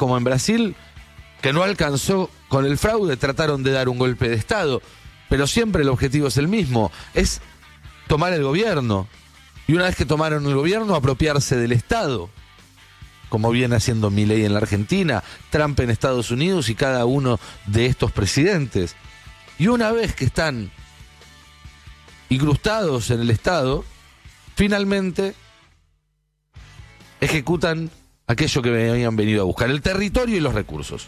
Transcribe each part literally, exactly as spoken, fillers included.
como en Brasil, que no alcanzó con el fraude, trataron de dar un golpe de Estado, pero siempre el objetivo es el mismo, es tomar el gobierno. Y una vez que tomaron el gobierno, apropiarse del Estado, como viene haciendo Milei en la Argentina, Trump en Estados Unidos y cada uno de estos presidentes. Y una vez que están incrustados en el Estado, finalmente ejecutan aquello que me habían venido a buscar, el territorio y los recursos.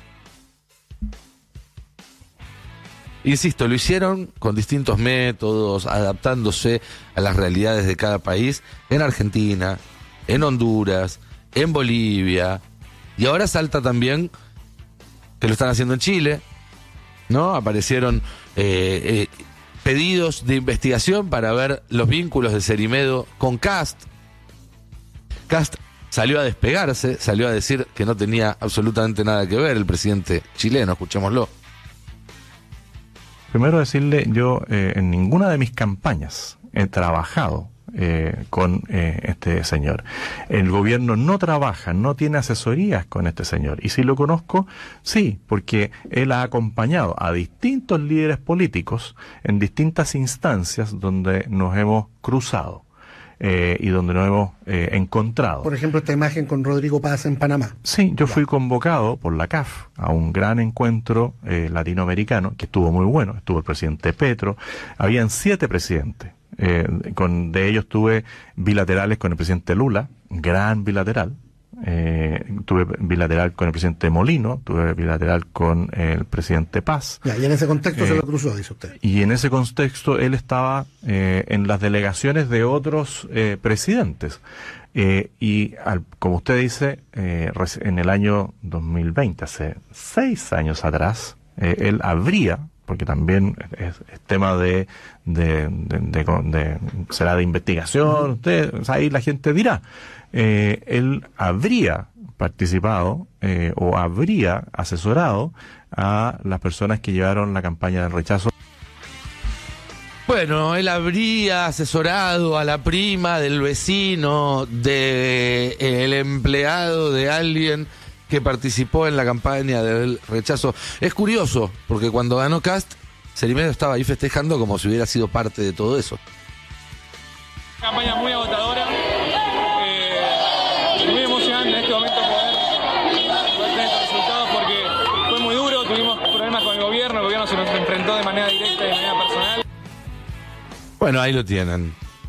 Insisto, lo hicieron con distintos métodos, adaptándose a las realidades de cada país, en Argentina, en Honduras, en Bolivia, y ahora salta también que lo están haciendo en Chile, ¿no? Aparecieron eh, eh, pedidos de investigación para ver los vínculos de Cerimedo con Kast. Kast salió a despegarse, salió a decir que no tenía absolutamente nada que ver el presidente chileno, escuchémoslo. Primero decirle, yo eh, en ninguna de mis campañas he trabajado eh, con eh, este señor. El gobierno no trabaja, no tiene asesorías con este señor. Y si lo conozco, sí, porque él ha acompañado a distintos líderes políticos en distintas instancias donde nos hemos cruzado. Eh, y donde nos hemos eh, encontrado. Por ejemplo, esta imagen con Rodrigo Paz en Panamá. Sí, yo fui convocado por la C A F a un gran encuentro eh, latinoamericano, que estuvo muy bueno. Estuvo el presidente Petro, habían siete presidentes. Eh, con de ellos tuve bilaterales con el presidente Lula, gran bilateral. Eh, tuve bilateral con el presidente Molino, tuve bilateral con el presidente Paz. Ya, y en ese contexto eh, se lo cruzó, dice usted. Y en ese contexto él estaba eh, en las delegaciones de otros eh, presidentes. Eh, y al, como usted dice, eh, en el año dos mil veinte, hace seis años atrás, eh, él habría, porque también es, es tema de, de, de, de, de, será de investigación, usted, o sea, ahí la gente dirá. Eh, él habría participado eh, o habría asesorado a las personas que llevaron la campaña del rechazo. Bueno, él habría asesorado a la prima del vecino, de el empleado de alguien que participó en la campaña del rechazo. Es curioso, porque cuando ganó Kast, Cerimedo estaba ahí festejando como si hubiera sido parte de todo eso. Campaña muy agotadora. Muy emocionante en este momento poder, poder tener estos resultados porque fue muy duro, tuvimos problemas con el gobierno, el gobierno se nos enfrentó de manera directa y de manera personal. Bueno, ahí lo tienen.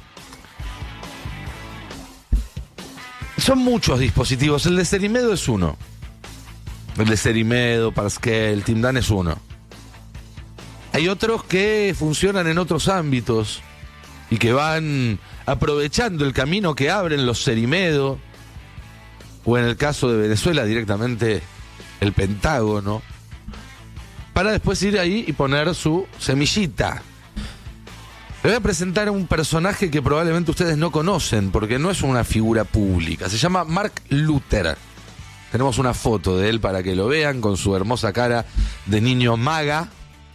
Son muchos dispositivos, el de Cerimedo es uno. El de Cerimedo, Pasquel, Timdán es uno. Hay otros que funcionan en otros ámbitos y que van aprovechando el camino que abren los Cerimedo, o en el caso de Venezuela directamente el Pentágono, para después ir ahí y poner su semillita. Le voy a presentar a un personaje que probablemente ustedes no conocen, porque no es una figura pública. Se llama Mark Luther. Tenemos una foto de él para que lo vean, con su hermosa cara de niño maga.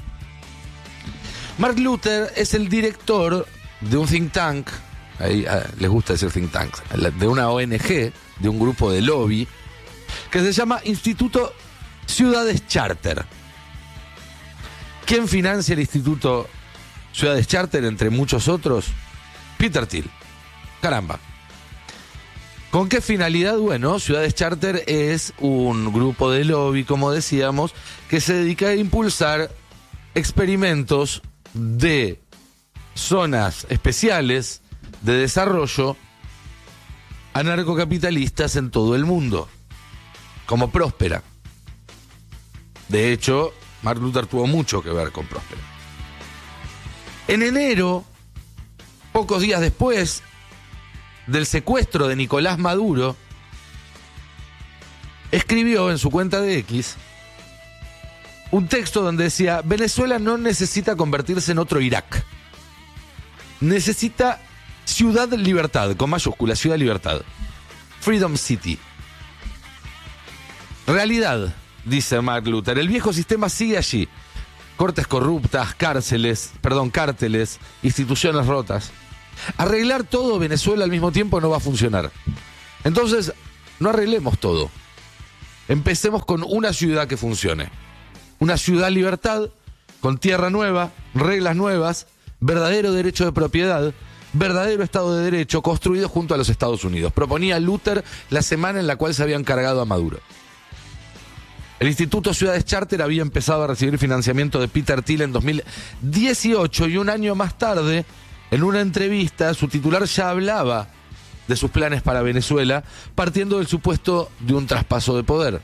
Mark Luther es el director de un think tank, ahí ah, les gusta decir think tank, de una O N G, de un grupo de lobby, que se llama Instituto Ciudades Charter. ¿Quién financia el Instituto Ciudades Charter, entre muchos otros? Peter Thiel. Caramba. ¿Con qué finalidad? Bueno, Ciudades Charter es un grupo de lobby, como decíamos, que se dedica a impulsar experimentos de zonas especiales de desarrollo anarcocapitalistas en todo el mundo, como Próspera. De hecho, Mark Luther tuvo mucho que ver con Próspera. En enero, pocos días después del secuestro de Nicolás Maduro, escribió en su cuenta de X un texto donde decía: Venezuela no necesita convertirse en otro Irak, necesita Ciudad Libertad, con mayúscula, Ciudad Libertad, Freedom City. Realidad, dice Mark Luther, el viejo sistema sigue allí. Cortes corruptas, cárceles, perdón, cárteles, instituciones rotas. Arreglar todo Venezuela al mismo tiempo no va a funcionar. Entonces, no arreglemos todo. Empecemos con una ciudad que funcione. Una ciudad libertad, con tierra nueva, reglas nuevas, verdadero derecho de propiedad, verdadero Estado de Derecho construido junto a los Estados Unidos. Proponía Luther la semana en la cual se habían cargado a Maduro. El Instituto Ciudades Charter había empezado a recibir financiamiento de Peter Thiel en dos mil dieciocho y un año más tarde, en una entrevista, su titular ya hablaba de sus planes para Venezuela, partiendo del supuesto de un traspaso de poder.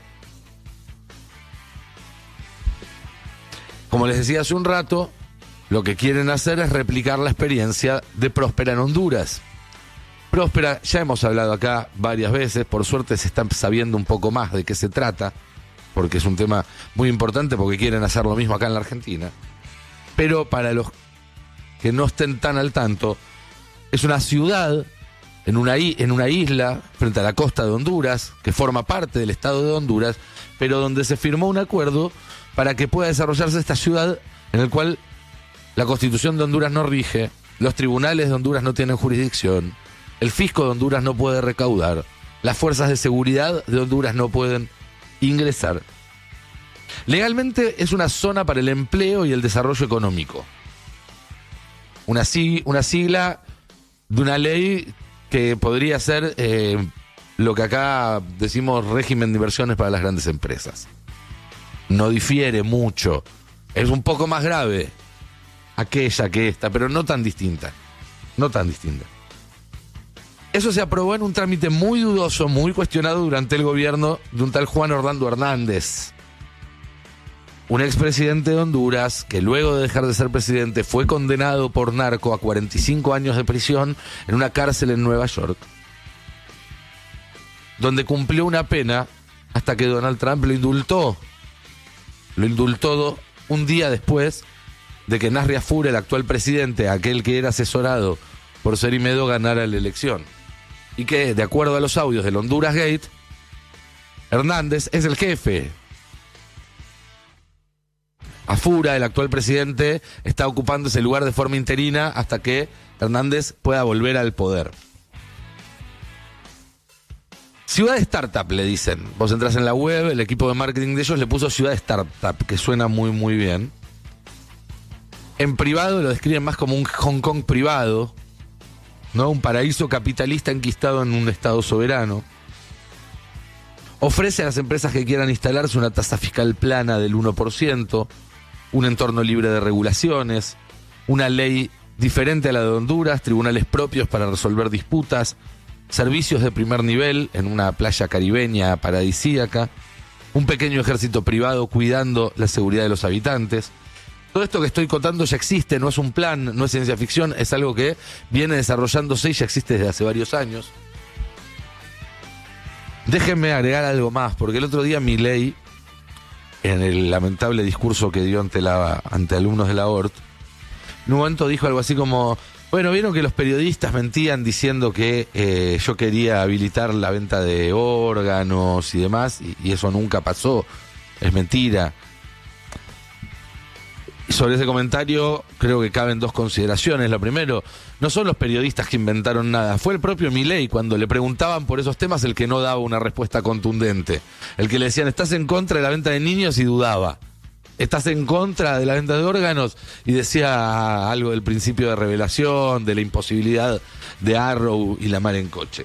Como les decía hace un rato, lo que quieren hacer es replicar la experiencia de Próspera en Honduras. Próspera, ya hemos hablado acá varias veces, por suerte se está sabiendo un poco más de qué se trata, porque es un tema muy importante, porque quieren hacer lo mismo acá en la Argentina. Pero para los que no estén tan al tanto, es una ciudad en una, en una isla frente a la costa de Honduras, que forma parte del estado de Honduras, pero donde se firmó un acuerdo para que pueda desarrollarse esta ciudad en el cual la Constitución de Honduras no rige, los tribunales de Honduras no tienen jurisdicción, el fisco de Honduras no puede recaudar, las fuerzas de seguridad de Honduras no pueden ingresar. Legalmente es una zona para el empleo y el desarrollo económico. Una, sig- una sigla de una ley que podría ser eh, lo que acá decimos régimen de inversiones para las grandes empresas. No difiere mucho, es un poco más grave aquella que esta, pero no tan distinta, no tan distinta. Eso se aprobó en un trámite muy dudoso, muy cuestionado durante el gobierno de un tal Juan Orlando Hernández, un expresidente de Honduras que luego de dejar de ser presidente fue condenado por narco a cuarenta y cinco años de prisión en una cárcel en Nueva York, donde cumplió una pena hasta que Donald Trump lo indultó. Lo indultó un día después de que Nasri Afur, el actual presidente, aquel que era asesorado por Serimedo, ganara la elección. Y que, de acuerdo a los audios del Honduras Gate, Hernández es el jefe. Afura, el actual presidente, está ocupando ese lugar de forma interina hasta que Hernández pueda volver al poder. Ciudad Startup le dicen. Vos entras en la web, el equipo de marketing de ellos le puso Ciudad Startup, que suena muy muy bien. En privado lo describen más como un Hong Kong privado, ¿no? Un paraíso capitalista enquistado en un estado soberano. Ofrece a las empresas que quieran instalarse una tasa fiscal plana del uno por ciento, un entorno libre de regulaciones, una ley diferente a la de Honduras, tribunales propios para resolver disputas, servicios de primer nivel en una playa caribeña paradisíaca, un pequeño ejército privado cuidando la seguridad de los habitantes. Todo esto que estoy contando ya existe, no es un plan, no es ciencia ficción, es algo que viene desarrollándose y ya existe desde hace varios años. Déjenme agregar algo más, porque el otro día Milei, en el lamentable discurso que dio ante, la, ante alumnos de la O R T, en un momento dijo algo así como: bueno, vieron que los periodistas mentían diciendo que eh, yo quería habilitar la venta de órganos y demás, y, y eso nunca pasó, es mentira. Y sobre ese comentario creo que caben dos consideraciones. Lo primero, no son los periodistas que inventaron nada, fue el propio Milei cuando le preguntaban por esos temas el que no daba una respuesta contundente. El que le decían, ¿estás en contra de la venta de niños? Y dudaba. ¿Estás en contra de la venta de órganos? Y decía algo del principio de revelación, de la imposibilidad de Arrow y la mar en coche.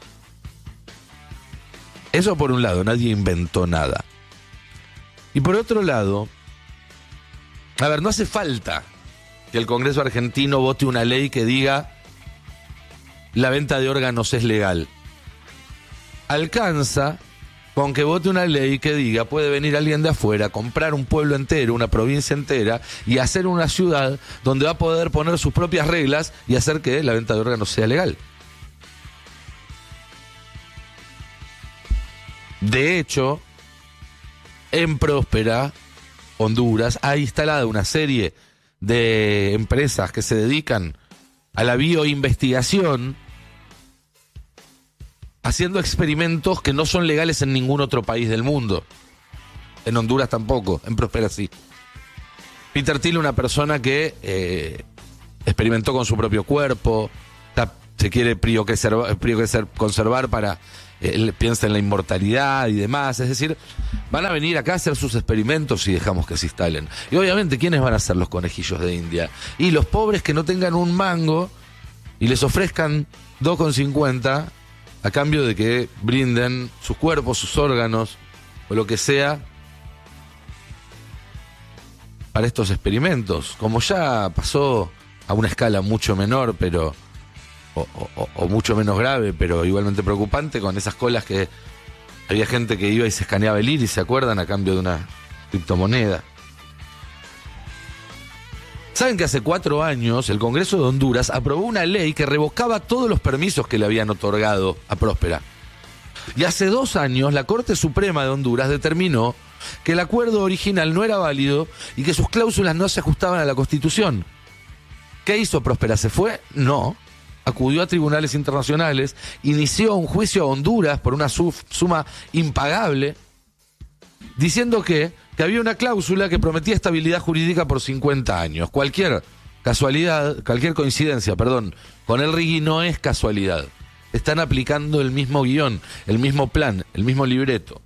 Eso por un lado, nadie inventó nada. Y por otro lado, a ver, no hace falta que el Congreso argentino vote una ley que diga la venta de órganos es legal. Alcanza con que vote una ley que diga puede venir alguien de afuera, comprar un pueblo entero, una provincia entera y hacer una ciudad donde va a poder poner sus propias reglas y hacer que la venta de órganos sea legal. De hecho, en Próspera, Honduras, ha instalado una serie de empresas que se dedican a la bioinvestigación, haciendo experimentos que no son legales en ningún otro país del mundo. En Honduras tampoco, en Próspera sí. Peter Thiel, una persona que eh, experimentó con su propio cuerpo, se quiere crioconservar para él piensa en la inmortalidad y demás. Es decir, van a venir acá a hacer sus experimentos y dejamos que se instalen. Y obviamente, ¿quiénes van a ser los conejillos de India? Y los pobres que no tengan un mango y les ofrezcan dos con cincuenta a cambio de que brinden sus cuerpos, sus órganos o lo que sea para estos experimentos, como ya pasó a una escala mucho menor, pero o, o, o mucho menos grave, pero igualmente preocupante, con esas colas que había gente que iba y se escaneaba el iris, ¿se acuerdan? A cambio de una criptomoneda. ¿Saben que hace cuatro años el Congreso de Honduras aprobó una ley que revocaba todos los permisos que le habían otorgado a Próspera? Y hace dos años la Corte Suprema de Honduras determinó que el acuerdo original no era válido y que sus cláusulas no se ajustaban a la Constitución. ¿Qué hizo Próspera? ¿Se fue? No. Acudió a tribunales internacionales, inició un juicio a Honduras por una suf- suma impagable, diciendo que, que había una cláusula que prometía estabilidad jurídica por cincuenta años. Cualquier casualidad, cualquier coincidencia, perdón, con el Rigui no es casualidad. Están aplicando el mismo guión, el mismo plan, el mismo libreto.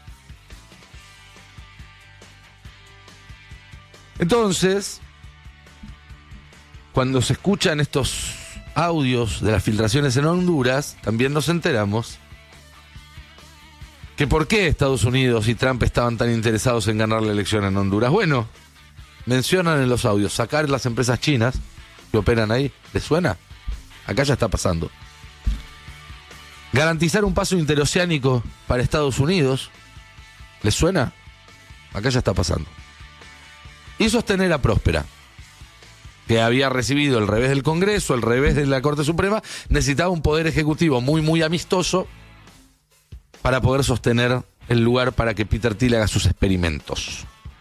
Entonces, cuando se escuchan estos audios de las filtraciones en Honduras, también nos enteramos que por qué Estados Unidos y Trump estaban tan interesados en ganar la elección en Honduras. Bueno, mencionan en los audios sacar las empresas chinas que operan ahí. ¿Les suena? Acá ya está pasando. Garantizar un paso interoceánico para Estados Unidos. ¿Les suena? Acá ya está pasando. Y sostener a Próspera, que había recibido el revés del Congreso, el revés de la Corte Suprema, necesitaba un poder ejecutivo muy, muy amistoso para poder sostener el lugar para que Peter Thiel haga sus experimentos.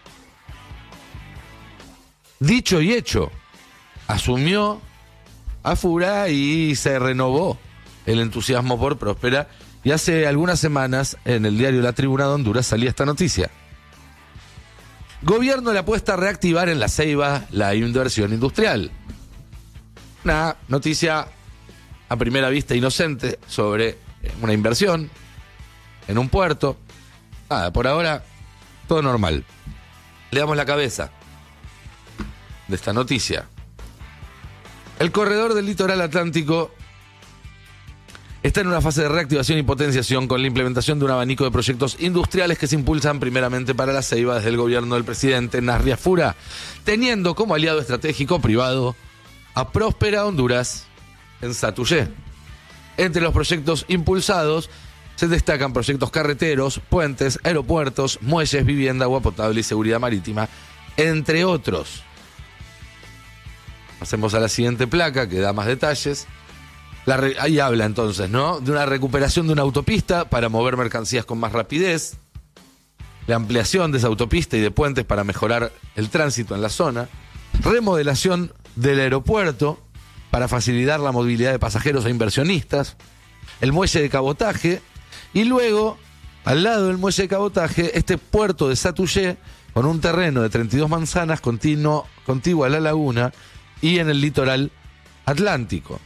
Dicho y hecho, asumió a Fura y se renovó el entusiasmo por Próspera, y hace algunas semanas en el diario La Tribuna de Honduras salía esta noticia. Gobierno le apuesta a reactivar en La Ceiba la inversión industrial. Una noticia a primera vista inocente sobre una inversión en un puerto. Nada, por ahora todo normal. Le damos la cabeza de esta noticia. El corredor del litoral atlántico está en una fase de reactivación y potenciación con la implementación de un abanico de proyectos industriales que se impulsan primeramente para La Ceiba desde el gobierno del presidente Nasria Fura, teniendo como aliado estratégico privado a Próspera Honduras en Satuyé. Entre los proyectos impulsados se destacan proyectos carreteros, puentes, aeropuertos, muelles, vivienda, agua potable y seguridad marítima, entre otros. Pasemos a la siguiente placa que da más detalles. La re- ahí habla entonces, ¿no? De una recuperación de una autopista para mover mercancías con más rapidez, la ampliación de esa autopista y de puentes para mejorar el tránsito en la zona, remodelación del aeropuerto para facilitar la movilidad de pasajeros e inversionistas, el muelle de cabotaje y luego, al lado del muelle de cabotaje, este puerto de Satuyé con un terreno de treinta y dos manzanas continuo, contiguo a la laguna y en el litoral atlántico.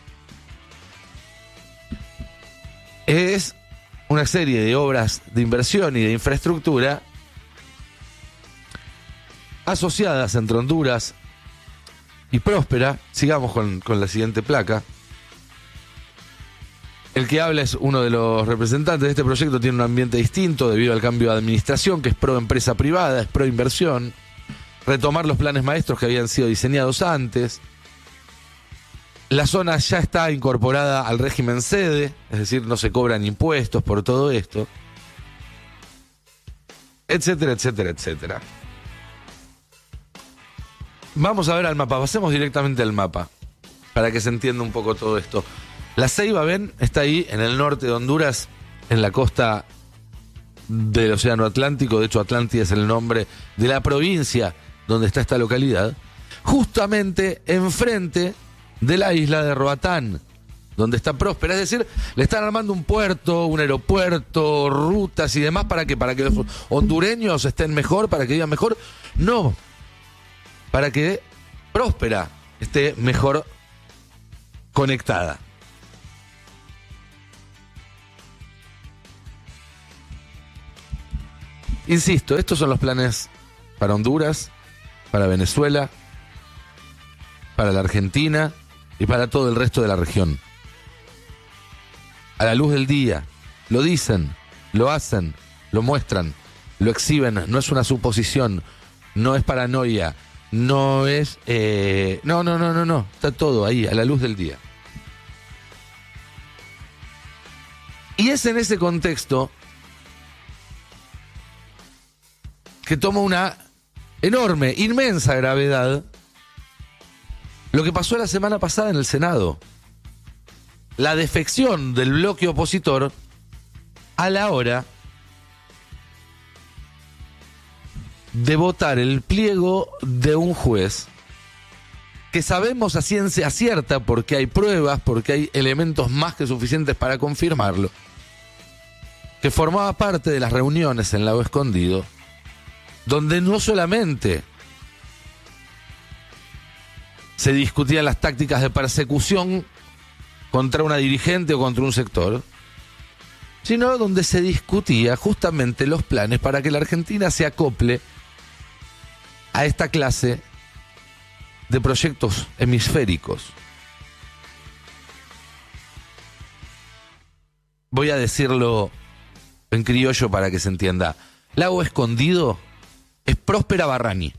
Es una serie de obras de inversión y de infraestructura asociadas entre Honduras y Próspera. Sigamos con, con la siguiente placa. El que habla es uno de los representantes de este proyecto. Tiene un ambiente distinto debido al cambio de administración, que es pro empresa privada, es pro inversión. Retomar los planes maestros que habían sido diseñados antes. La zona ya está incorporada al régimen sede, es decir, no se cobran impuestos por todo esto, etcétera, etcétera, etcétera. Vamos a ver al mapa, pasemos directamente al mapa, para que se entienda un poco todo esto. La Ceiba, ven, está ahí en el norte de Honduras, en la costa del Océano Atlántico. De hecho, Atlántida es el nombre de la provincia donde está esta localidad, justamente enfrente de la isla de Roatán, donde está Próspera. Es decir, le están armando un puerto, un aeropuerto, rutas y demás para que, para que los hondureños estén mejor, para que vivan mejor. No, para que Próspera esté mejor conectada. Insisto, estos son los planes para Honduras, para Venezuela, para la Argentina y para todo el resto de la región. A la luz del día, lo dicen, lo hacen, lo muestran, lo exhiben, no es una suposición, no es paranoia, no es... Eh, no, no, no, no, no, está todo ahí, a la luz del día. Y es en ese contexto que toma una enorme, inmensa gravedad lo que pasó la semana pasada en el Senado. La defección del bloque opositor a la hora de votar el pliego de un juez que sabemos a ciencia cierta, porque hay pruebas, porque hay elementos más que suficientes para confirmarlo, que formaba parte de las reuniones en Lago Escondido, donde no solamente se discutían las tácticas de persecución contra una dirigente o contra un sector, sino donde se discutía justamente los planes para que la Argentina se acople a esta clase de proyectos hemisféricos. Voy a decirlo en criollo para que se entienda. Lago Escondido es Próspera Barrani.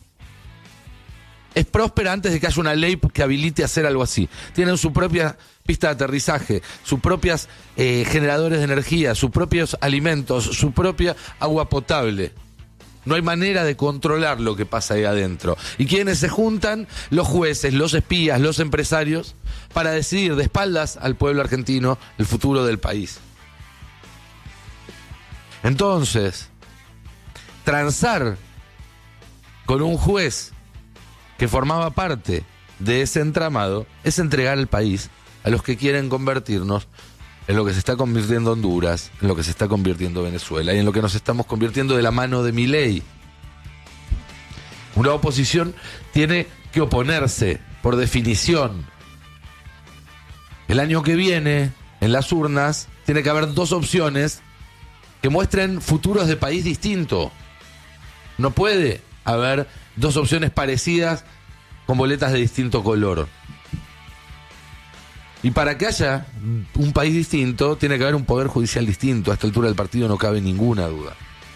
Es próspera antes de que haya una ley que habilite hacer algo así. Tienen su propia pista de aterrizaje, sus propias eh, generadores de energía, sus propios alimentos, su propia agua potable. No hay manera de controlar lo que pasa ahí adentro. ¿Y quiénes se juntan? Los jueces, los espías, los empresarios, para decidir de espaldas al pueblo argentino el futuro del país. Entonces, transar con un juez que formaba parte de ese entramado es entregar el país a los que quieren convertirnos en lo que se está convirtiendo Honduras, en lo que se está convirtiendo Venezuela y en lo que nos estamos convirtiendo de la mano de Milei. Una oposición tiene que oponerse, por definición. El año que viene, en las urnas, tiene que haber dos opciones que muestren futuros de país distinto. No puede haber dos opciones parecidas con boletas de distinto color. Y para que haya un país distinto, tiene que haber un poder judicial distinto. A esta altura del partido no cabe ninguna duda.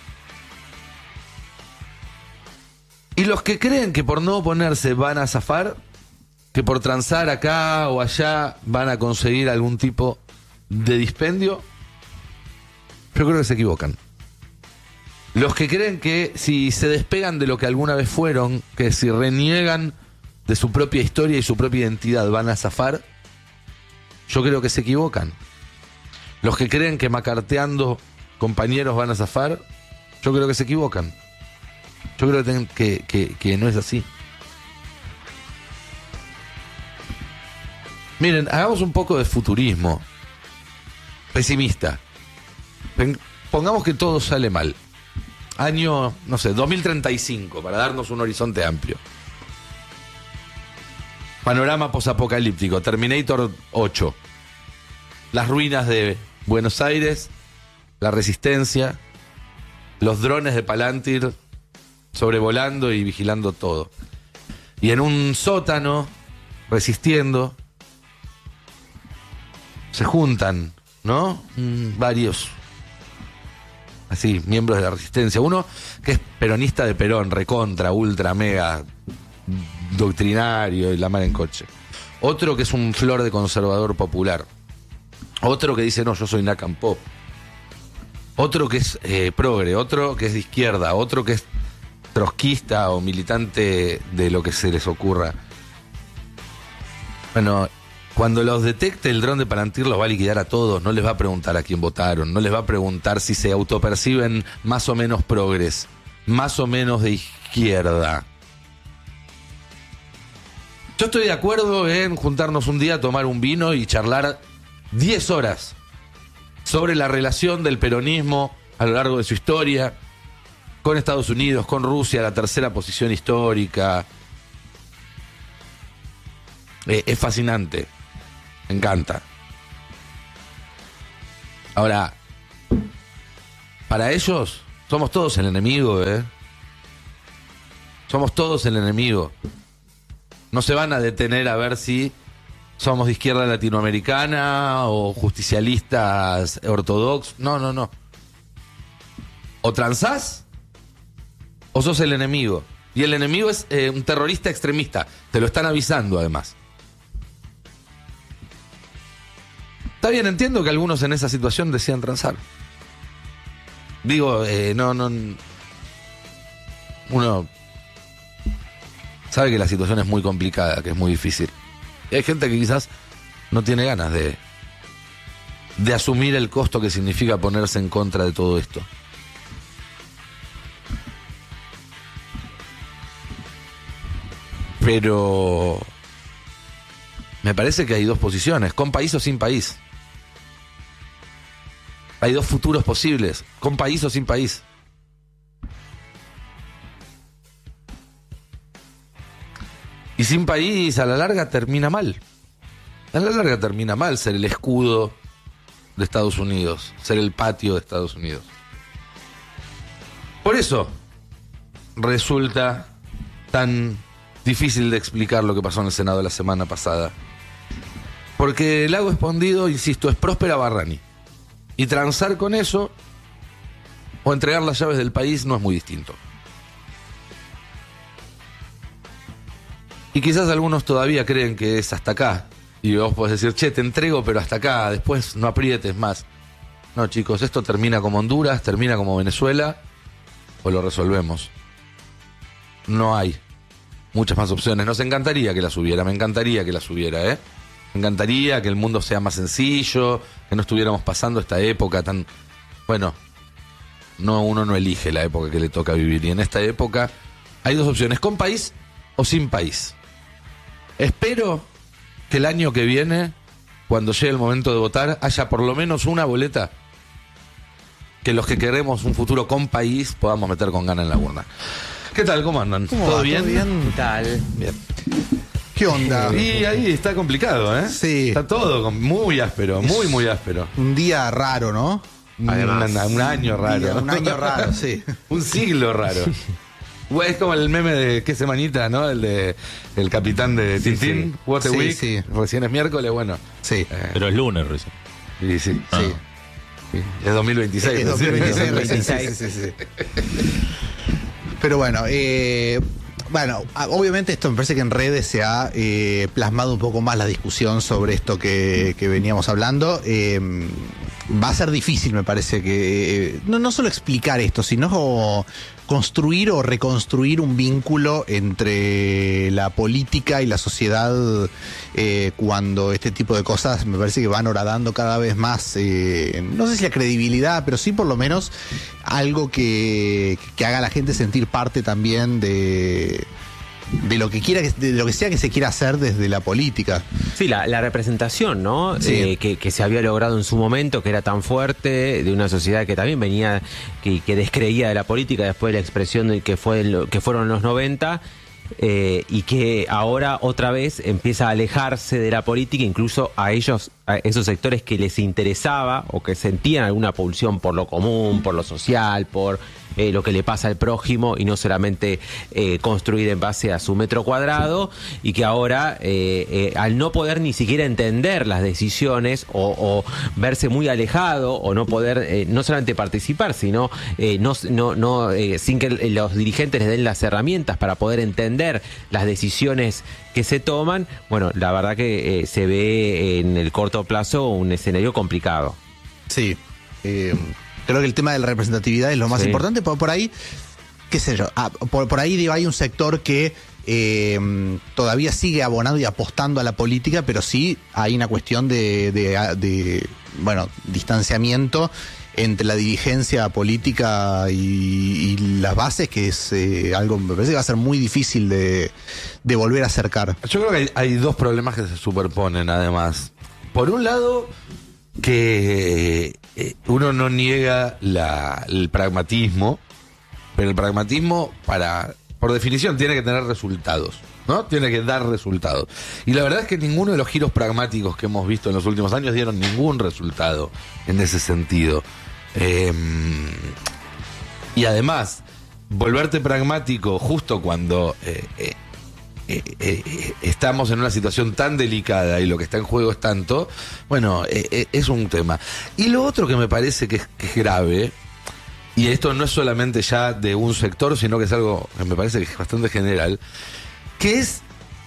Y los que creen que por no oponerse van a zafar, que por transar acá o allá van a conseguir algún tipo de dispendio, yo creo que se equivocan. Los que creen que si se despegan de lo que alguna vez fueron, que si reniegan de su propia historia y su propia identidad van a zafar, yo creo que se equivocan. Los que creen que macarteando compañeros van a zafar, yo creo que se equivocan. Yo creo que, que, que, que no es así. Miren, hagamos un poco de futurismo pesimista. Pongamos que todo sale mal. Año, no sé, dos mil treinta y cinco, para darnos un horizonte amplio. Panorama posapocalíptico, Terminator ocho. Las ruinas de Buenos Aires, la resistencia, los drones de Palantir sobrevolando y vigilando todo. Y en un sótano, resistiendo, se juntan, ¿no? Mm, varios, así, miembros de la resistencia. Uno que es peronista de Perón, recontra, ultra, mega doctrinario y la mar en coche. Otro que es un flor de conservador popular. Otro que dice, no, yo soy Nacan Pop. Otro que es eh, progre. Otro que es de izquierda. Otro que es trotskista o militante de lo que se les ocurra. Bueno, cuando los detecte el dron de Palantir los va a liquidar a todos. No les va a preguntar a quién votaron. No les va a preguntar si se autoperciben más o menos progres, más o menos de izquierda. Yo estoy de acuerdo en juntarnos un día a tomar un vino y charlar diez horas sobre la relación del peronismo a lo largo de su historia con Estados Unidos, con Rusia, la tercera posición histórica. Eh, es fascinante, me encanta. Ahora, para ellos, Somos todos el enemigo, ¿eh? Somos todos el enemigo. No se van a detener a ver si somos de izquierda latinoamericana o justicialistas ortodoxos. No, no, no. O transás o sos el enemigo. Y el enemigo es eh, un terrorista extremista. Te lo están avisando, además. Está bien, entiendo que algunos en esa situación decían transar. Digo, eh, no, no... Uno sabe que la situación es muy complicada, que es muy difícil. Y hay gente que quizás no tiene ganas de, de asumir el costo que significa ponerse en contra de todo esto. Pero me parece que hay dos posiciones, con país o sin país. Hay dos futuros posibles, con país o sin país. Y sin país, a la larga termina mal. A la larga termina mal ser el escudo de Estados Unidos, ser el patio de Estados Unidos. Por eso resulta tan difícil de explicar lo que pasó en el Senado la semana pasada. Porque el lago escondido, insisto, es Próspera Barrani. Y transar con eso o entregar las llaves del país no es muy distinto. Y quizás algunos todavía creen que es hasta acá. Y vos podés decir, che, te entrego, pero hasta acá, después no aprietes más. No, chicos, esto termina como Honduras, termina como Venezuela, o lo resolvemos. No hay muchas más opciones. Nos encantaría que las hubiera, me encantaría que las hubiera, ¿eh? Me encantaría que el mundo sea más sencillo, que no estuviéramos pasando esta época tan... Bueno, no, uno no elige la época que le toca vivir. Y en esta época hay dos opciones, con país o sin país. Espero que el año que viene, cuando llegue el momento de votar, haya por lo menos una boleta que los que queremos un futuro con país podamos meter con gana en la urna. ¿Qué tal? ¿Cómo andan? ¿Cómo ¿Todo va? bien? ¿Todo bien? ¿Qué tal? Bien. ¿Qué onda? Y ahí está complicado, ¿eh? Sí. Está todo con- muy áspero, muy, muy áspero. Un día raro, ¿no? Además, un, un año raro. Día, un año raro, sí. Un siglo raro. Bueno, es como el meme de qué semanita, ¿no? El de el capitán de Sí, Tintín, sí. What a Sí, Week. sí. Recién es miércoles, bueno. Sí, Eh, Pero es lunes recién. y sí, Ah. sí. sí. Es dos mil veintiséis. Es ¿no? dos mil veintiséis, Sí, recién, veintiséis. sí, sí, sí, sí. Pero bueno, eh, bueno, a- obviamente esto me parece que en redes se ha eh, plasmado un poco más la discusión sobre esto que, que veníamos hablando. Eh, va a ser difícil, me parece, que eh, no, no solo explicar esto, sino construir o reconstruir un vínculo entre la política y la sociedad eh, cuando este tipo de cosas me parece que van horadando cada vez más, eh, no sé si la credibilidad, pero sí por lo menos algo que, que haga a la gente sentir parte también de, de lo que quiera, que- de lo que sea que se quiera hacer desde la política. Sí, la, la representación, ¿no? Sí. Eh, que, que se había logrado en su momento, que era tan fuerte, de una sociedad que también venía, que, que descreía de la política después de la expresión de que, fue lo- que fueron los noventa, eh, y que ahora otra vez empieza a alejarse de la política, incluso a ellos, a esos sectores que les interesaba o que sentían alguna pulsión por lo común, por lo social, por eh, lo que le pasa al prójimo y no solamente eh, construir en base a su metro cuadrado, y que ahora eh, eh, al no poder ni siquiera entender las decisiones o, o verse muy alejado o no poder eh, no solamente participar, sino eh, no, no, no eh, sin que los dirigentes les den las herramientas para poder entender las decisiones que se toman, bueno, la verdad que eh, se ve en el corto plazo un escenario complicado. Sí. Eh, creo que el tema de la representatividad es lo más Sí. importante. Por, por ahí, qué sé yo, ah, por, por ahí digo, hay un sector que eh, todavía sigue abonando y apostando a la política, pero sí hay una cuestión de, de, de, bueno, distanciamiento entre la dirigencia política y, y las bases, que es eh, algo, me parece que va a ser muy difícil de, de volver a acercar. Yo creo que hay, hay dos problemas que se superponen, además. Por un lado, que eh, uno no niega la, el pragmatismo, pero el pragmatismo, para por definición, tiene que tener resultados, ¿no? Tiene que dar resultados. Y la verdad es que ninguno de los giros pragmáticos que hemos visto en los últimos años dieron ningún resultado en ese sentido. Eh, Y además, volverte pragmático justo cuando eh, eh, eh, eh, estamos en una situación tan delicada y lo que está en juego es tanto, bueno, eh, eh, es un tema. Y lo otro que me parece que es, que es grave, y esto no es solamente ya de un sector, sino que es algo que me parece que es bastante general, que es,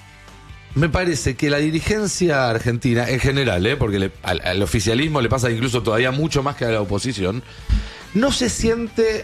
me parece que la dirigencia argentina, en general, ¿eh? porque le, al, al oficialismo le pasa incluso todavía mucho más que a la oposición, no se siente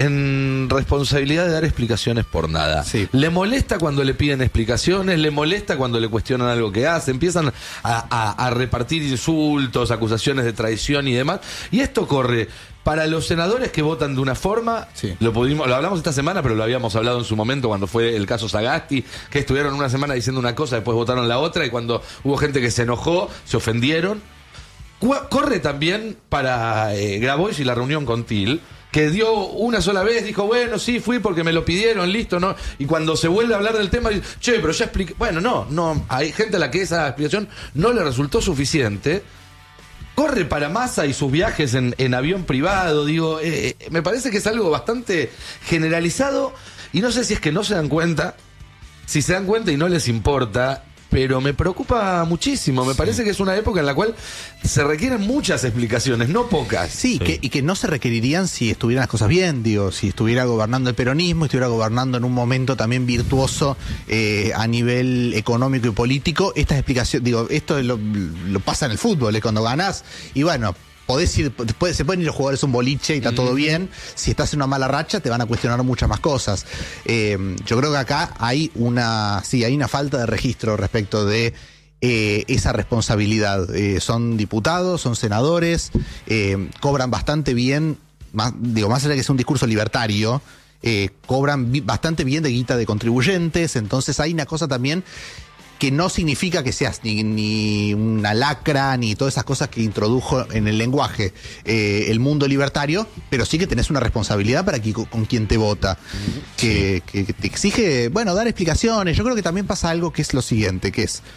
en responsabilidad de dar explicaciones por nada. Sí. Le molesta cuando le piden explicaciones, le molesta cuando le cuestionan algo que hace, empiezan a, a, a repartir insultos, acusaciones de traición y demás, y esto corre para los senadores que votan de una forma. Sí. Lo pudimos, lo hablamos esta semana, pero lo habíamos hablado en su momento cuando fue el caso Sagasti, que estuvieron una semana diciendo una cosa, después votaron la otra, y cuando hubo gente que se enojó, se ofendieron. Cu- corre también para eh, Grabois y la reunión con Til, que dio una sola vez, dijo, bueno, sí, fui porque me lo pidieron, listo, ¿no? Y cuando se vuelve a hablar del tema, dice, che, pero ya expliqué. Bueno, no, no, hay gente a la que esa explicación no le resultó suficiente. Corre para Massa y sus viajes en, en avión privado, digo, eh, eh, me parece que es algo bastante generalizado, y no sé si es que no se dan cuenta, si se dan cuenta y no les importa, pero me preocupa muchísimo. Me sí. parece que es una época en la cual se requieren muchas explicaciones, no pocas. Sí, sí. Que, y que no se requerirían si estuvieran las cosas bien, digo, si estuviera gobernando el peronismo, estuviera gobernando en un momento también virtuoso eh, a nivel económico y político. Estas explicaciones, digo, esto lo, lo pasa en el fútbol, es cuando ganás, y bueno, podés ir, después se pueden ir los jugadores a un boliche y está mm. todo bien. Si estás en una mala racha, te van a cuestionar muchas más cosas. Eh, yo creo que acá hay una, sí, hay una falta de registro respecto de eh, esa responsabilidad. Eh, son diputados, son senadores, eh, cobran bastante bien, más, digo, más allá de que es un discurso libertario, eh, cobran bi- bastante bien de guita de contribuyentes. Entonces hay una cosa también que no significa que seas ni, ni una lacra, ni todas esas cosas que introdujo en el lenguaje eh, el mundo libertario, pero sí que tenés una responsabilidad para que, con quien te vota, que, que, que te exige, bueno, dar explicaciones. Yo creo que también pasa algo que es lo siguiente, que es,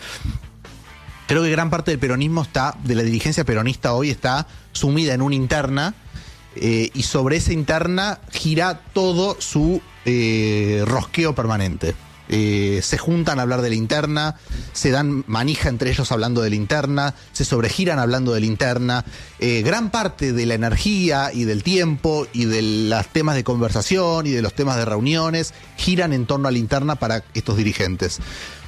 creo que gran parte del peronismo está, de la dirigencia peronista hoy está sumida en una interna, eh, y sobre esa interna gira todo su eh, rosqueo permanente. Eh, se juntan a hablar de la interna, se dan manija entre ellos hablando de la interna, se sobregiran hablando de la interna. Eh, gran parte de la energía y del tiempo y de los temas de conversación y de los temas de reuniones giran en torno a la interna para estos dirigentes.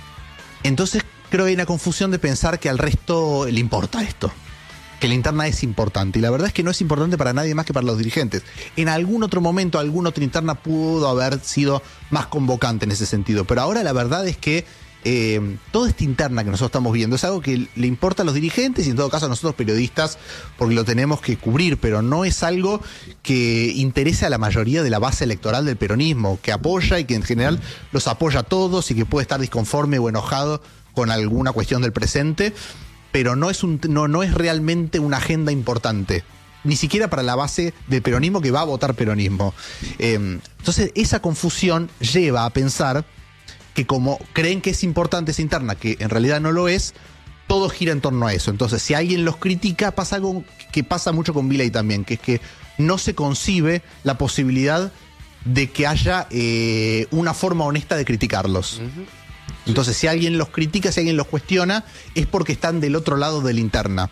Entonces creo que hay una confusión de pensar que al resto le importa esto, que la interna es importante, y la verdad es que no es importante para nadie más que para los dirigentes. En algún otro momento, alguna otra interna pudo haber sido más convocante en ese sentido, pero ahora la verdad es que eh, toda esta interna que nosotros estamos viendo es algo que le importa a los dirigentes y en todo caso a nosotros periodistas, porque lo tenemos que cubrir, pero no es algo que interese a la mayoría de la base electoral del peronismo, que apoya y que en general los apoya a todos y que puede estar disconforme o enojado con alguna cuestión del presente, pero no es un no, no es realmente una agenda importante, ni siquiera para la base del peronismo que va a votar peronismo. Eh, entonces, esa confusión lleva a pensar que como creen que es importante esa interna, que en realidad no lo es, todo gira en torno a eso. Entonces, si alguien los critica, pasa algo que pasa mucho con Milei también, que es que no se concibe la posibilidad de que haya eh, una forma honesta de criticarlos. Uh-huh. Entonces, si alguien los critica, si alguien los cuestiona, es porque están del otro lado de la interna.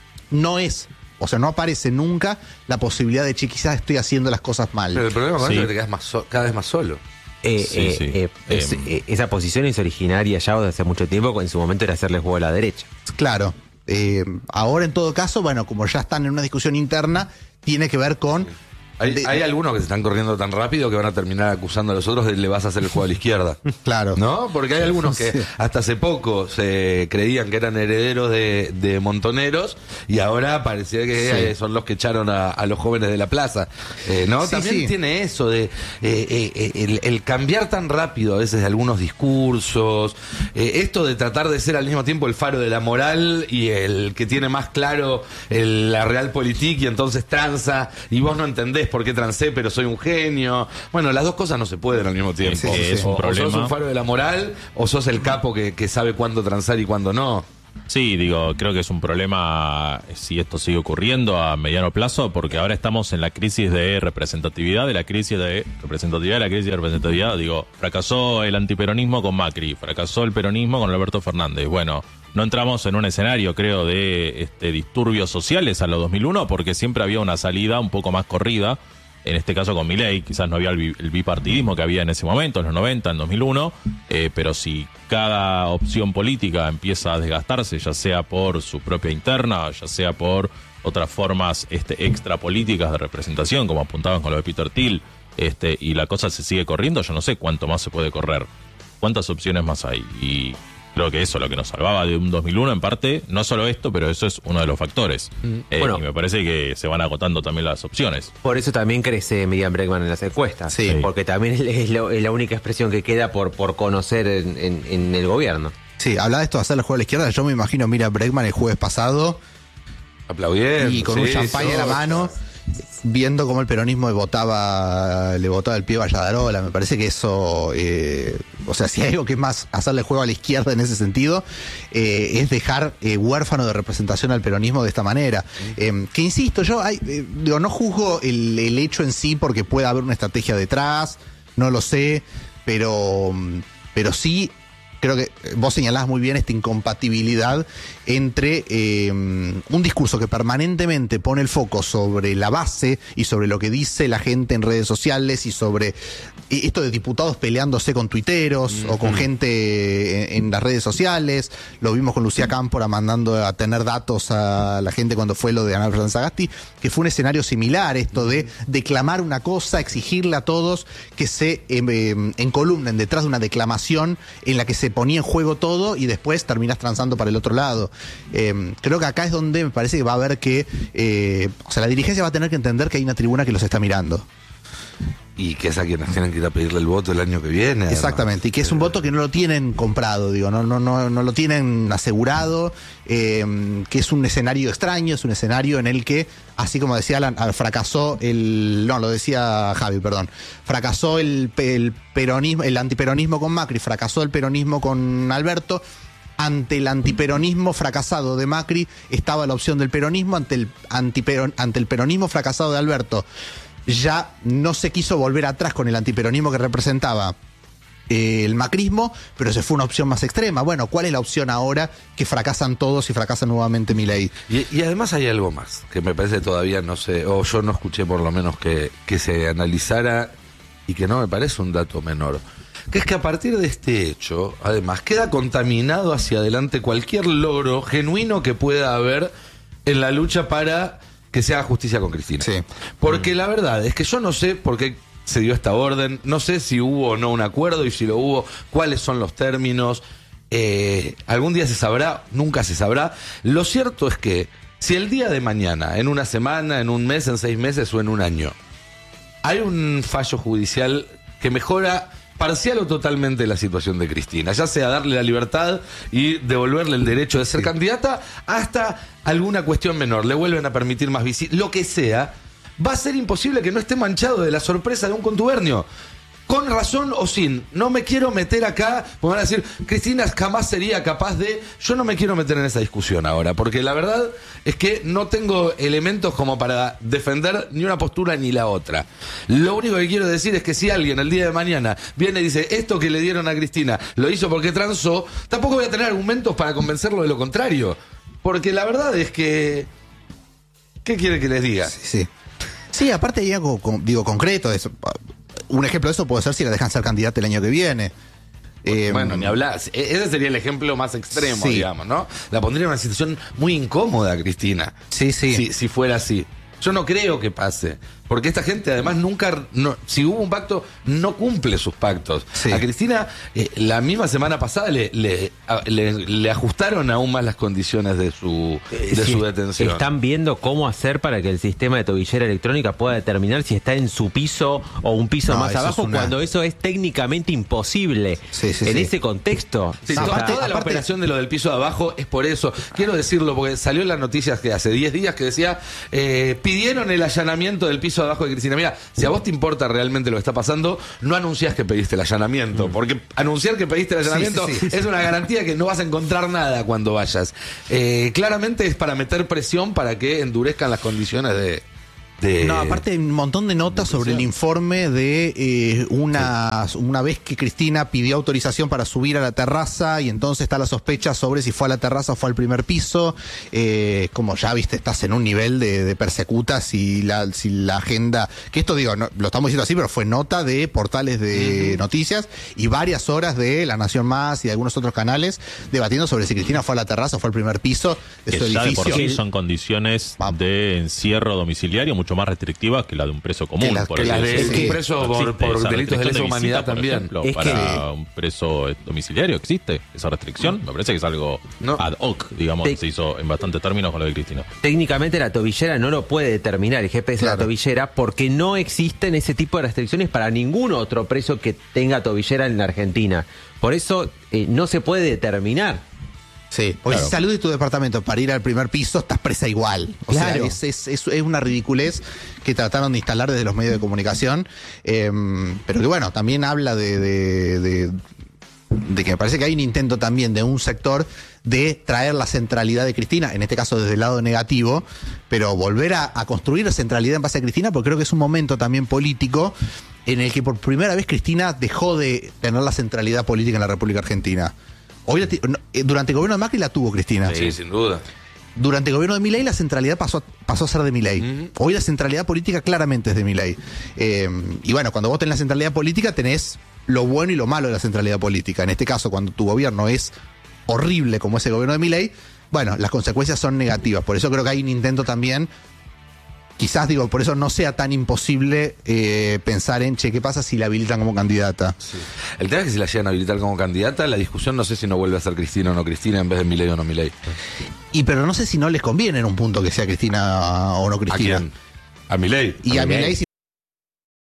No es, o sea, no aparece nunca la posibilidad de, che, quizás estoy haciendo las cosas mal. Pero el problema con sí. eso es que te quedas más so- cada vez más solo. Eh, Sí, eh, sí. eh, es- Eh, eh, esa posición es originaria ya desde hace mucho tiempo, en su momento era hacerle juego a la derecha. Claro. Eh, ahora, en todo caso, bueno, como ya están en una discusión interna, tiene que ver con... Hay, de- hay algunos que se están corriendo tan rápido que van a terminar acusando a los otros de le vas a hacer el juego a la izquierda. Claro. ¿No? Porque hay algunos que Sí. hasta hace poco se creían que eran herederos de, de montoneros y ahora parecía que Sí. eh, son los que echaron a, a los jóvenes de la plaza. Eh, ¿no? Sí, También sí. tiene eso de eh, eh, eh, el, el cambiar tan rápido a veces de algunos discursos, eh, esto de tratar de ser al mismo tiempo el faro de la moral y el que tiene más claro el, la realpolitik y entonces tranza y vos no entendés por qué trancé, pero soy un genio. Bueno, las dos cosas no se pueden al mismo tiempo. Sí, sí, es un o, o sos problema. un faro de la moral o sos el capo que, que sabe cuándo transar y cuándo no. Sí, digo, creo que es un problema si esto sigue ocurriendo a mediano plazo, porque ahora estamos en la crisis de representatividad, de la crisis de representatividad, de la crisis de representatividad. Digo, fracasó el antiperonismo con Macri, fracasó el peronismo con Alberto Fernández. Bueno, no entramos en un escenario, creo, de este, disturbios sociales a los dos mil uno, porque siempre había una salida un poco más corrida. En este caso con Milei, quizás no había el, bi el bipartidismo que había en ese momento, en los noventa, en dos mil uno, eh, pero si cada opción política empieza a desgastarse, ya sea por su propia interna, ya sea por otras formas este, extrapolíticas de representación, como apuntaban con lo de Peter Thiel, este, y la cosa se sigue corriendo, yo no sé cuánto más se puede correr, cuántas opciones más hay, y creo que eso es lo que nos salvaba de un dos mil uno en parte, no solo esto, pero eso es uno de los factores. Mm. Eh, bueno, y me parece que se van agotando también las opciones. Por eso también crece Miriam Bregman en las encuestas, sí. Porque también es, lo, es la única expresión que queda por, por conocer en, en, en el gobierno. Sí, hablaba de esto de hacer el juego a la izquierda, yo me imagino a Miriam Bregman el jueves pasado, aplaudiendo y con sí, un champán en la mano, viendo cómo el peronismo le votaba, le votaba el pie a Valladarola. Me parece que eso, eh, o sea, si hay algo que es más hacerle juego a la izquierda en ese sentido, eh, es dejar eh, huérfano de representación al peronismo de esta manera. Eh, que insisto, yo hay, eh, digo, no juzgo el, el hecho en sí porque pueda haber una estrategia detrás, no lo sé, pero, pero sí. Creo que vos señalás muy bien esta incompatibilidad entre eh, un discurso que permanentemente pone el foco sobre la base y sobre lo que dice la gente en redes sociales y sobre esto de diputados peleándose con tuiteros uh-huh. o con gente en, en las redes sociales. Lo vimos con Lucía Cámpora mandando a tener datos a la gente cuando fue lo de Ana Fernández Sagasti, que fue un escenario similar, esto de declamar una cosa, exigirle a todos que se eh, eh, encolumnen detrás de una declamación en la que se ponía en juego todo y después terminás transando para el otro lado. Eh, creo que acá es donde me parece que va a haber que, eh, o sea, la dirigencia va a tener que entender que hay una tribuna que los está mirando. Y que es a quienes tienen que ir a pedirle el voto el año que viene. Exactamente, además. Y que es un voto que no lo tienen comprado, digo, no, no, no, no lo tienen asegurado, eh, que es un escenario extraño, es un escenario en el que, así como decía Alan, fracasó el, no, lo decía Javi, perdón, fracasó el, el peronismo, el antiperonismo con Macri, fracasó el peronismo con Alberto. Ante el antiperonismo fracasado de Macri estaba la opción del peronismo, ante el antiperon, ante el peronismo fracasado de Alberto ya no se quiso volver atrás con el antiperonismo que representaba eh, el macrismo, pero se fue una opción más extrema. Bueno, ¿cuál es la opción ahora que fracasan todos y fracasa nuevamente Milei? Y, y además hay algo más, que me parece todavía no sé, o yo no escuché por lo menos que, que se analizara y que no me parece un dato menor, que es que a partir de este hecho, además, queda contaminado hacia adelante cualquier logro genuino que pueda haber en la lucha para que se haga justicia con Cristina. Sí. Porque mm. la verdad es que yo no sé por qué se dio esta orden, no sé si hubo o no un acuerdo, y si lo hubo, cuáles son los términos. Eh, algún día se sabrá, nunca se sabrá. Lo cierto es que si el día de mañana, en una semana, en un mes, en seis meses o en un año, hay un fallo judicial que mejora parcial o totalmente la situación de Cristina, ya sea darle la libertad y devolverle el derecho de ser sí. candidata, hasta alguna cuestión menor, le vuelven a permitir más visitas, lo que sea, va a ser imposible que no esté manchado de la sorpresa de un contubernio. Con razón o sin, no me quiero meter acá, porque van a decir, Cristina jamás sería capaz de... Yo no me quiero meter en esa discusión ahora, porque la verdad es que no tengo elementos como para defender ni una postura ni la otra. Lo único que quiero decir es que si alguien el día de mañana viene y dice, esto que le dieron a Cristina lo hizo porque transó, tampoco voy a tener argumentos para convencerlo de lo contrario. Porque la verdad es que... ¿Qué quiere que les diga? Sí, sí. Sí, aparte hay algo, digo, concreto de eso. Un ejemplo de eso puede ser si la dejan ser candidata el año que viene. Eh, bueno, ni hablar. Ese sería el ejemplo más extremo, sí. digamos, ¿no? La pondría en una situación muy incómoda, Cristina. Sí, sí. Si, si fuera así. Yo no creo que pase. Porque esta gente, además, nunca... No, si hubo un pacto, no cumple sus pactos. Sí. A Cristina, eh, la misma semana pasada, le, le, a, le, le ajustaron aún más las condiciones de su, de sí, su detención. Están viendo cómo hacer para que el sistema de tobillera electrónica pueda determinar si está en su piso o un piso no, más abajo, una... cuando eso es técnicamente imposible. Sí, sí, en sí. ese contexto. Sí, no, toda aparte, la aparte... operación de lo del piso de abajo es por eso. Quiero decirlo, porque salió en las noticias que hace diez días que decía, eh, pidieron el allanamiento del piso piso abajo de Cristina. Mira, si a vos te importa realmente lo que está pasando, no anunciás que pediste el allanamiento, mm. porque anunciar que pediste el allanamiento sí, sí, sí. es una garantía que no vas a encontrar nada cuando vayas. Eh, claramente es para meter presión para que endurezcan las condiciones de... De... No, aparte hay un montón de notas sobre el informe de eh, una, sí. una vez que Cristina pidió autorización para subir a la terraza y entonces está la sospecha sobre si fue a la terraza o fue al primer piso. Eh, como ya viste, estás en un nivel de, de persecuta si la, si la agenda, que esto digo, no, lo estamos diciendo así, pero fue nota de portales de uh-huh. noticias y varias horas de La Nación Más y de algunos otros canales debatiendo sobre si Cristina fue a la terraza o fue al primer piso de que su ya edificio. De por sí son condiciones Vamos. de encierro domiciliario mucho más restrictivas que la de un preso común. Que la, por que la de sí. un preso no por, por delitos de lesa humanidad por también. Ejemplo, es para que, un preso domiciliario existe esa restricción. Me parece que es algo no. ad hoc, digamos, Te, que se hizo en bastantes términos con lo de Cristina. Técnicamente la tobillera no lo puede determinar, el G P S claro. de la tobillera, porque no existen ese tipo de restricciones para ningún otro preso que tenga tobillera en la Argentina. Por eso eh, no se puede determinar. Sí, porque claro. si salud de tu departamento para ir al primer piso, estás presa igual. O claro. sea, es, es, es, es una ridiculez que trataron de instalar desde los medios de comunicación. Eh, pero que bueno, también habla de, de, de, de que me parece que hay un intento también de un sector de traer la centralidad de Cristina, en este caso desde el lado negativo, pero volver a, a construir la centralidad en base a Cristina, porque creo que es un momento también político en el que por primera vez Cristina dejó de tener la centralidad política en la República Argentina. Hoy, durante el gobierno de Macri la tuvo Cristina. Sí, sin duda. Durante el gobierno de Milei la centralidad pasó a, pasó a ser de Milei. Uh-huh. Hoy la centralidad política claramente es de Milei. Eh, y bueno, cuando vos tenés la centralidad política tenés lo bueno y lo malo de la centralidad política. En este caso, cuando tu gobierno es horrible como es el gobierno de Milei, bueno, las consecuencias son negativas. Por eso creo que hay un intento también... Quizás, digo, por eso no sea tan imposible eh, pensar en, che, ¿qué pasa si la habilitan como candidata? Sí. El tema es que si la llegan a habilitar como candidata, la discusión no sé si no vuelve a ser Cristina o no Cristina en vez de Milei o no Milei. Y pero no sé si no les conviene en un punto que sea Cristina o no Cristina. ¿A quién? A Milei. Y a, a Milei si